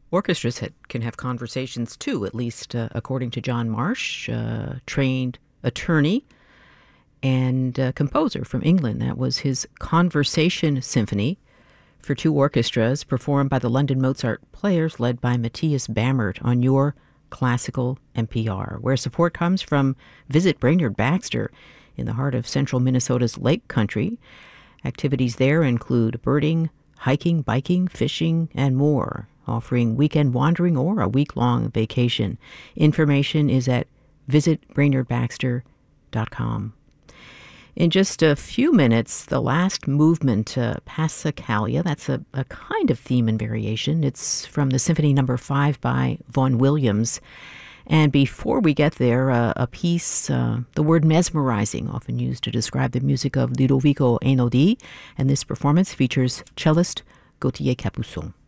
Orchestras can have conversations too, at least according to John Marsh, trained attorney and composer from England. That was his Conversation Symphony for two orchestras, performed by the London Mozart Players, led by Matthias Bammert on Your Classical NPR, where support comes from Visit Brainerd Baxter in the heart of central Minnesota's Lake Country. Activities there include birding, hiking, biking, fishing, and more, offering weekend wandering or a week-long vacation. Information is at visitbrainerdbaxter.com. In just a few minutes, the last movement, Passacaglia. That's a kind of theme and variation. It's from the Symphony No. 5 by Vaughan Williams. And before we get there, a piece, the word mesmerizing, often used to describe the music of Ludovico Einaudi. And this performance features cellist Gauthier Capuçon.